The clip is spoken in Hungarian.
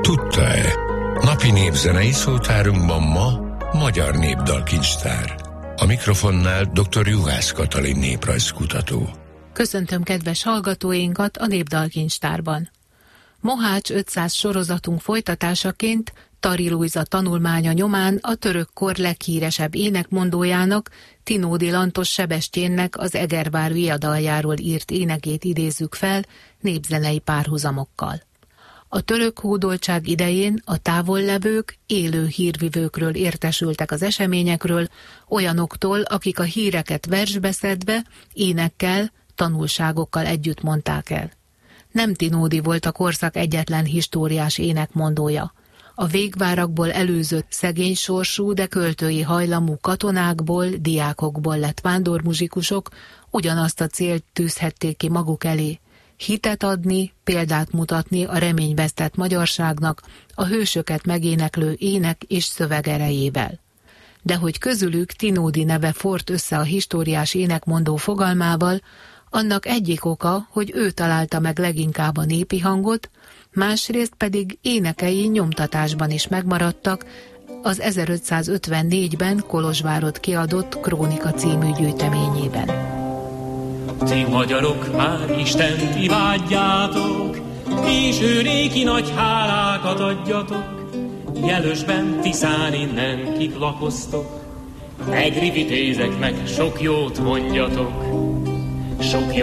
Tudta-e? Napi népzenei szótárunkban ma magyar népdalkincstár. A mikrofonnál dr. Juhász Katalin néprajzkutató. Köszöntöm kedves hallgatóinkat a Népdalkincstárban. Mohács 500 sorozatunk folytatásaként Tari Lujza tanulmánya nyomán a török kor leghíresebb énekmondójának, Tinódi Lantos Sebestyénnek az Egervár viadaljáról írt énekét idézzük fel népzenei párhuzamokkal. A török hódoltság idején a távollevők élő hírvivőkről értesültek az eseményekről, olyanoktól, akik a híreket versbe szedve, énekkel, tanulságokkal együtt mondták el. Nem Tinódi volt a korszak egyetlen históriás énekmondója. A végvárakból előzött szegény sorsú, de költői hajlamú katonákból, diákokból lett vándormuzsikusok ugyanazt a célt tűzhették ki maguk elé: hitet adni, példát mutatni a reményvesztett magyarságnak a hősöket megéneklő ének és szöveg erejével. De hogy közülük Tinódi neve fort össze a históriás énekmondó fogalmával, annak egyik oka, hogy ő találta meg leginkább a népi hangot, másrészt pedig énekei nyomtatásban is megmaradtak az 1554-ben Kolozsvárott kiadott Krónika című gyűjteményében. Ti magyarok, már Istent imádjátok, és ő néki nagy hálákat adjatok. Jelösben, Tiszán innen kik lakoztok, egri vitézeknek sok jót mondjatok. Sok